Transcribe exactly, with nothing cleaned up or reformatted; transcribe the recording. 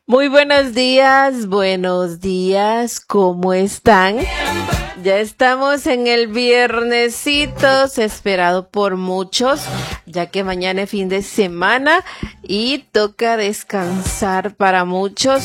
Muy buenos días, buenos días, ¿cómo están? Ya estamos en el viernesito, esperado por muchos, ya que mañana es fin de semana y toca descansar para muchos.